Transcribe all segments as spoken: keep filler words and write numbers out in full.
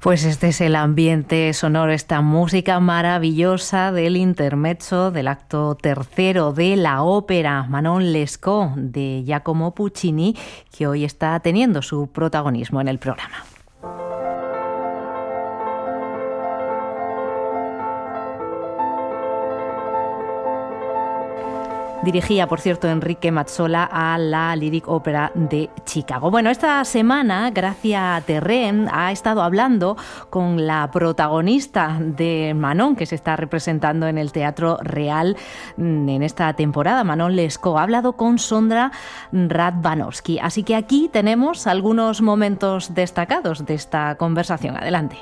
Pues este es el ambiente sonoro, esta música maravillosa del intermezzo del acto tercero de la ópera Manon Lescaut de Giacomo Puccini, que hoy está teniendo su protagonismo en el programa. Dirigía, por cierto, Enrique Mazzola a la Lyric Opera de Chicago. Bueno, esta semana Gracia Terrén ha estado hablando con la protagonista de Manon, que se está representando en el Teatro Real en esta temporada, Manon Lescaut. Ha hablado con Sondra Radvanovsky. Así que aquí tenemos algunos momentos destacados de esta conversación. Adelante.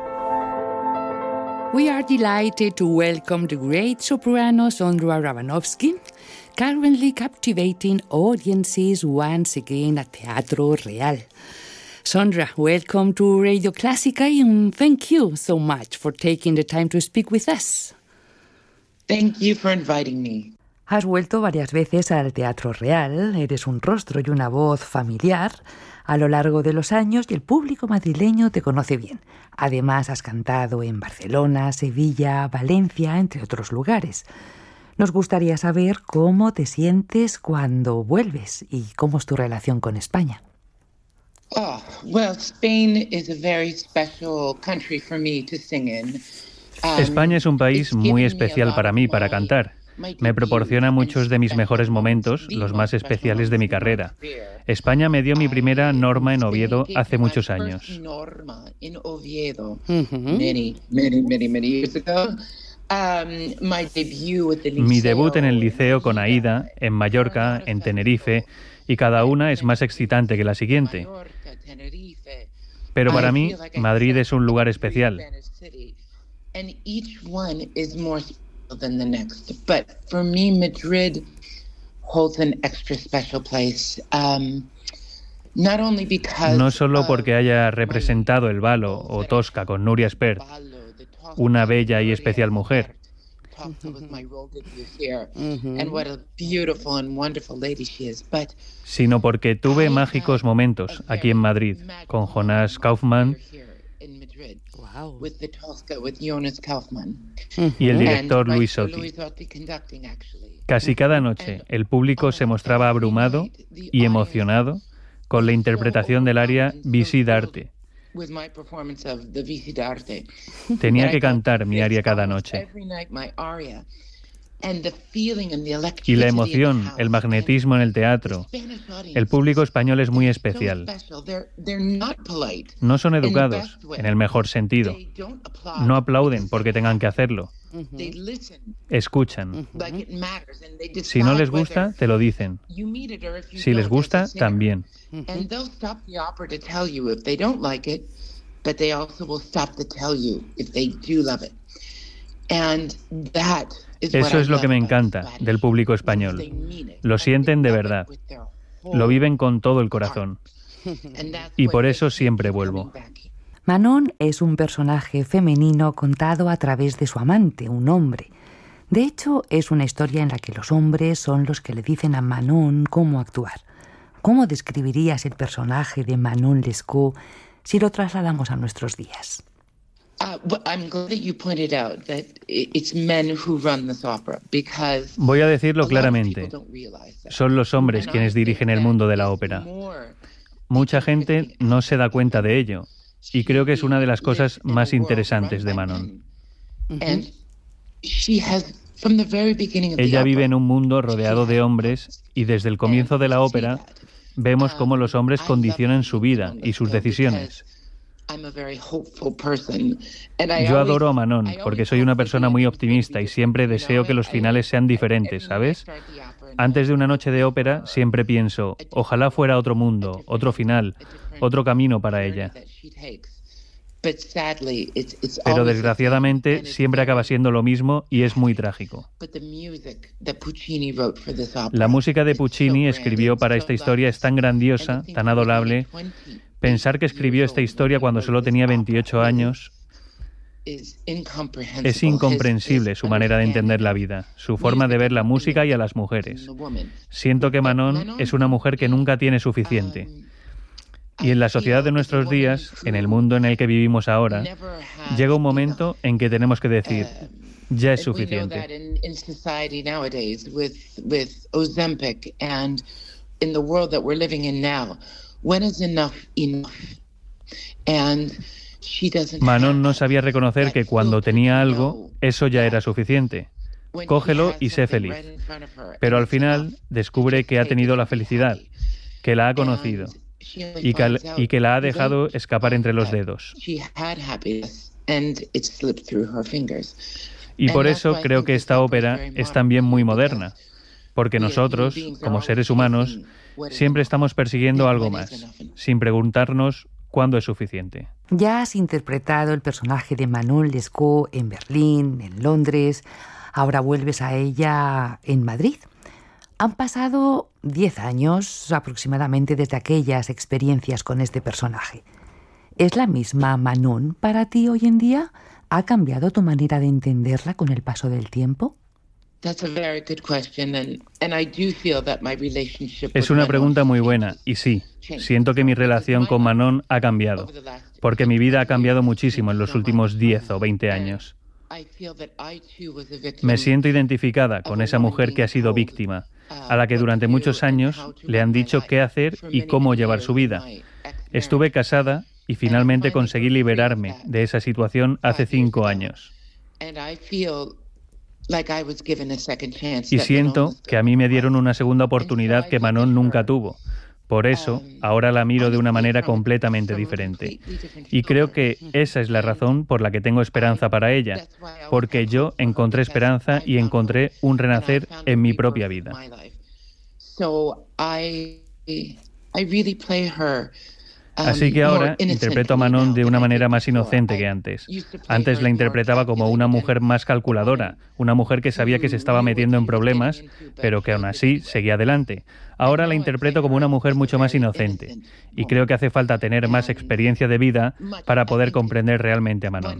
We are delighted to welcome the great soprano Sondra Radvanovsky, currently captivating audiences once again at Teatro Real. Sondra, welcome to Radio Clásica and thank you so much for taking the time to speak with us. Thank you for inviting me. Has vuelto varias veces al Teatro Real, eres un rostro y una voz familiar a lo largo de los años y el público madrileño te conoce bien. Además, has cantado en Barcelona, Sevilla, Valencia, entre otros lugares. Nos gustaría saber cómo te sientes cuando vuelves y cómo es tu relación con España. Oh, well, Spain is a very special country for me to sing in. Um, España es un país muy especial para mí para cantar. Me proporciona muchos de mis mejores momentos, los más especiales de mi carrera. España me dio mi primera Norma en Oviedo hace muchos años. Mi debut en el liceo con Aida, en Mallorca, en Tenerife, y cada una es más excitante que la siguiente. Pero para mí, Madrid es un lugar especial. Than the next, but for me, Madrid holds an extra special place. Um, not only because no solo porque haya representado el Valo o Tosca con Nuria Espert, una bella y especial mujer, sino porque tuve mágicos momentos aquí en Madrid con Jonas Kaufmann y el director Luis Sotti. Casi cada noche el público se mostraba abrumado y emocionado con la interpretación del aria Visi d'arte. Tenía que cantar mi aria cada noche. Y la emoción, el magnetismo en el teatro. El público español es muy especial. No son educados, en el mejor sentido. No aplauden porque tengan que hacerlo. Escuchan. Si no les gusta, te lo dicen. Si les gusta, también. Eso es lo que me encanta del público español. Lo sienten de verdad. Lo viven con todo el corazón. Y por eso siempre vuelvo. Manon es un personaje femenino contado a través de su amante, un hombre. De hecho, es una historia en la que los hombres son los que le dicen a Manon cómo actuar. ¿Cómo describirías el personaje de Manon Lescaut si lo trasladamos a nuestros días? Voy a decirlo claramente. Son los hombres quienes dirigen el mundo de la ópera. Mucha gente no se da cuenta de ello, y creo que es una de las cosas más interesantes de Manon. Ella vive en un mundo rodeado de hombres, y desde el comienzo de la ópera vemos cómo los hombres condicionan su vida y sus decisiones. Yo adoro a Manon porque soy una persona muy optimista y siempre deseo que los finales sean diferentes, ¿sabes? Antes de una noche de ópera siempre pienso, ojalá fuera otro mundo, otro final, otro camino para ella. Pero desgraciadamente siempre acaba siendo lo mismo y es muy trágico. La música de Puccini escribió para esta historia es tan grandiosa, tan adorable. Pensar que escribió esta historia cuando solo tenía veintiocho años es incomprensible su manera de entender la vida, su forma de ver la música y a las mujeres. Siento que Manon es una mujer que nunca tiene suficiente. Y en la sociedad de nuestros días, en el mundo en el que vivimos ahora, llega un momento en que tenemos que decir, ya es suficiente. Manon no sabía reconocer que cuando tenía algo, eso ya era suficiente. Cógelo y sé feliz. Pero al final descubre que ha tenido la felicidad, que la ha conocido y que, y que la ha dejado escapar entre los dedos. Y por eso creo que esta ópera es también muy moderna, porque nosotros, como seres humanos, siempre estamos persiguiendo algo más, sin preguntarnos cuándo es suficiente. Ya has interpretado el personaje de Manon Lescaut en Berlín, en Londres, ahora vuelves a ella en Madrid. Han pasado diez años aproximadamente desde aquellas experiencias con este personaje. ¿Es la misma Manon para ti hoy en día? ¿Ha cambiado tu manera de entenderla con el paso del tiempo? Es una pregunta muy buena, y sí, siento que mi relación con Manon ha cambiado, porque mi vida ha cambiado muchísimo en los últimos diez o veinte años. Me siento identificada con esa mujer que ha sido víctima, a la que durante muchos años le han dicho qué hacer y cómo llevar su vida. Estuve casada y finalmente conseguí liberarme de esa situación hace cinco años. Y siento que a mí me dieron una segunda oportunidad que Manon nunca tuvo. Por eso, ahora la miro de una manera completamente diferente. Y creo que esa es la razón por la que tengo esperanza para ella, porque yo encontré esperanza y encontré un renacer en mi propia vida. Así que ahora interpreto a Manon de una manera más inocente que antes. Antes la interpretaba como una mujer más calculadora, una mujer que sabía que se estaba metiendo en problemas, pero que aún así seguía adelante. Ahora la interpreto como una mujer mucho más inocente, y creo que hace falta tener más experiencia de vida para poder comprender realmente a Manon.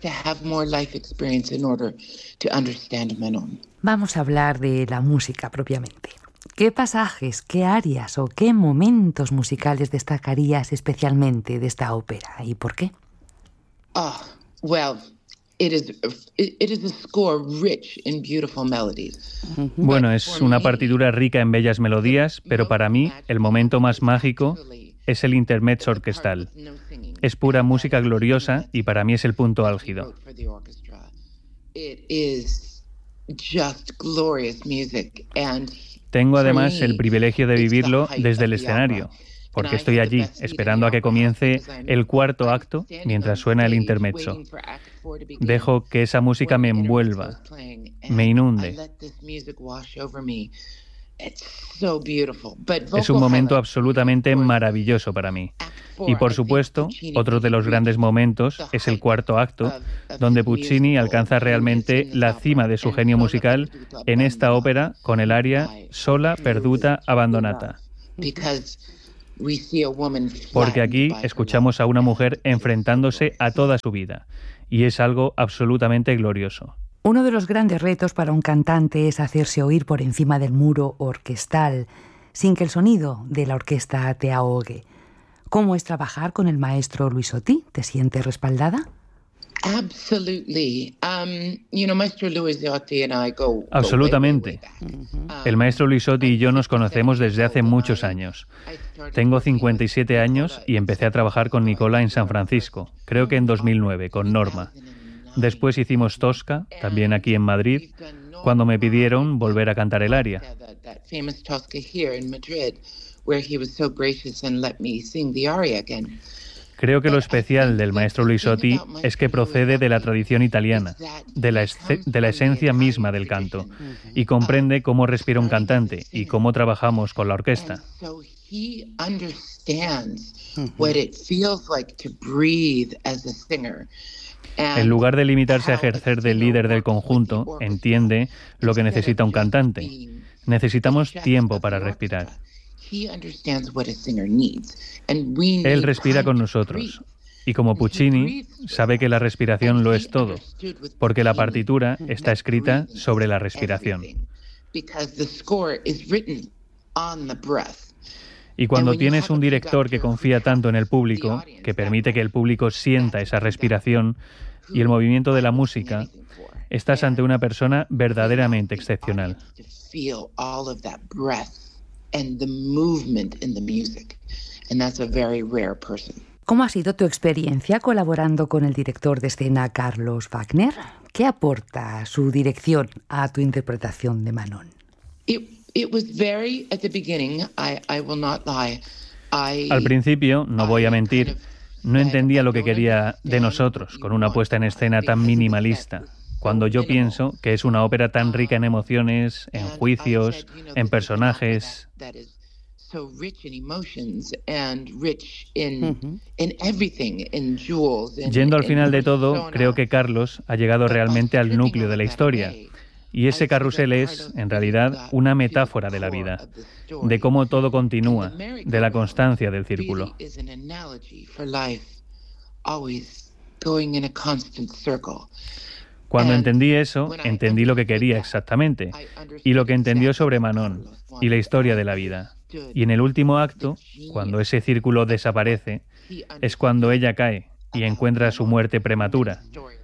Vamos a hablar de la música propiamente. ¿Qué pasajes, qué arias o qué momentos musicales destacarías especialmente de esta ópera y por qué? Oh, well, it is, it is a score rich in beautiful melodies. Bueno, es una partitura rica en bellas melodías, pero para mí el momento más mágico es el intermezzo orquestal. Es pura música gloriosa y para mí es el punto álgido. It is just glorious music and Tengo además el privilegio de vivirlo desde el escenario, porque estoy allí esperando a que comience el cuarto acto mientras suena el intermezzo. Dejo que esa música me envuelva, me inunde. Es un momento absolutamente maravilloso para mí. Y por supuesto, otro de los grandes momentos es el cuarto acto, donde Puccini alcanza realmente la cima de su genio musical en esta ópera con el aria Sola, perduta, abbandonata. Porque aquí escuchamos a una mujer enfrentándose a toda su vida, y es algo absolutamente glorioso. Uno de los grandes retos para un cantante es hacerse oír por encima del muro orquestal, sin que el sonido de la orquesta te ahogue. ¿Cómo es trabajar con el maestro Luisotti? ¿Te sientes respaldada? Absolutamente. El maestro Luisotti y yo nos conocemos desde hace muchos años. Tengo cincuenta y siete años y empecé a trabajar con Nicola en San Francisco, creo que en dos mil nueve, con Norma. Después hicimos Tosca, también aquí en Madrid, cuando me pidieron volver a cantar el aria. Creo que lo especial del maestro Luisotti es que procede de la tradición italiana, de la, de la esencia misma del canto, y comprende cómo respira un cantante y cómo trabajamos con la orquesta. En lugar de limitarse a ejercer de líder del conjunto, entiende lo que necesita un cantante. Necesitamos tiempo para respirar. Él respira con nosotros. Y como Puccini, sabe que la respiración lo es todo, porque la partitura está escrita sobre Y cuando tienes un director que confía tanto en el público, que permite que el público sienta esa respiración y el movimiento de la música, estás ante una persona verdaderamente excepcional. ¿Cómo ha sido tu experiencia colaborando con el director de escena Carlos Wagner? ¿Qué aporta su dirección a tu interpretación de Manon? Al principio, no voy a mentir, no entendía lo que quería de nosotros con una puesta en escena tan minimalista, cuando yo pienso que es una ópera tan rica en emociones, en juicios, en personajes. Yendo al final de todo, creo que Carlos ha llegado realmente al núcleo de la historia. Y ese carrusel es, en realidad, una metáfora de la vida, de cómo todo continúa, de la constancia del círculo. Cuando entendí eso, entendí lo que quería exactamente, y lo que entendió sobre Manon, y la historia de la vida. Y en el último acto, cuando ese círculo desaparece, es cuando ella cae y encuentra su muerte prematura.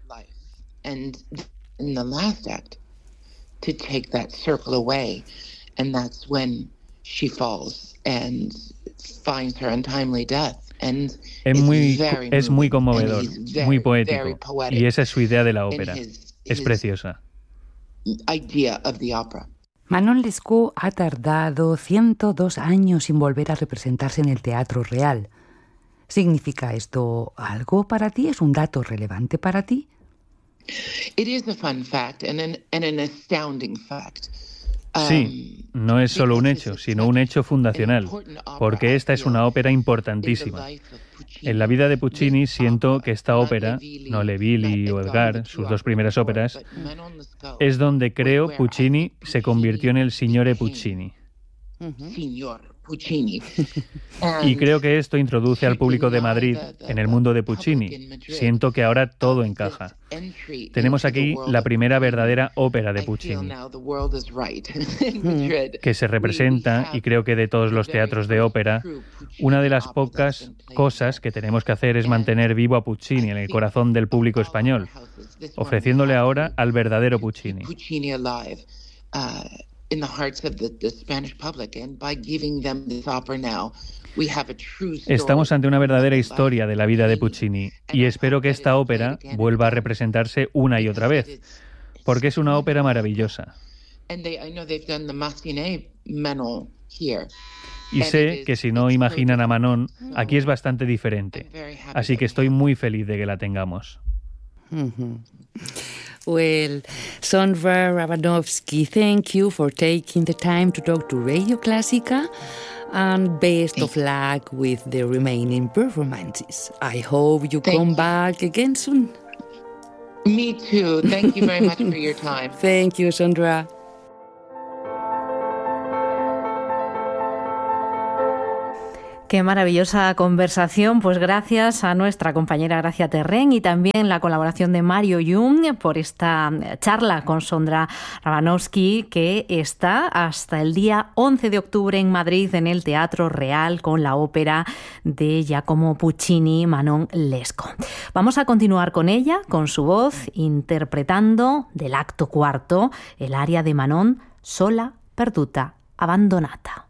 To take that circle away, and that's when she falls and finds her untimely death. And es muy es muy conmovedor, muy poético, y esa es su idea de la ópera. Es preciosa. Idea of the opera. Manon Lescaut ha tardado ciento dos años sin volver a representarse en el Teatro Real. ¿Significa esto algo para ti? ¿Es un dato relevante para ti? Sí, no es solo un hecho, sino un hecho fundacional, porque esta es una ópera importantísima. En la vida de Puccini siento que esta ópera, Nole Vili o Edgar, sus dos primeras óperas, es donde creo Puccini se convirtió en el Signore Puccini. Y creo que esto introduce al público de Madrid en el mundo de Puccini. Siento que ahora todo encaja. Tenemos aquí la primera verdadera ópera de Puccini, que se representa, y creo que de todos los teatros de ópera, una de las pocas cosas que tenemos que hacer es mantener vivo a Puccini en el corazón del público español, ofreciéndole ahora al verdadero Puccini. In the hearts of the, the Spanish public, and by giving them this opera now, we have a true story. Estamos ante una verdadera historia de la vida de Puccini, y espero que esta ópera vuelva a representarse una y otra vez, porque es una ópera maravillosa. Y sé que si no imaginan a Manon, aquí es bastante diferente, así que estoy muy feliz de que la tengamos. Mm-hmm. Well, Sondra Rabanovsky, thank you for taking the time to talk to Radio Classica, and best of luck with the remaining performances. I hope you come back again soon. Me too. Thank you very much for your time. Thank you, Sondra. Qué maravillosa conversación, pues gracias a nuestra compañera Gracia Terrén y también la colaboración de Mario Jung por esta charla con Sondra Rabanovsky, que está hasta el día once de octubre en Madrid en el Teatro Real con la ópera de Giacomo Puccini, Manon Lescaut. Vamos a continuar con ella, con su voz, interpretando del acto cuarto el aria de Manon, Sola, Perduta, Abbandonata.